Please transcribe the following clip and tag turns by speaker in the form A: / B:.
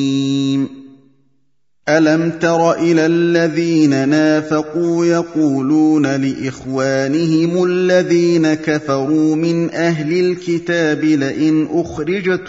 A: أَلَمْ تَرَ إِلَى الَّذِينَ نَافَقُوا يَقُولُونَ لِإِخْوَانِهِمُ الَّذِينَ كَفَرُوا مِنْ أَهْلِ الْكِتَابِ لَئِنْ أُخْرِجْتُم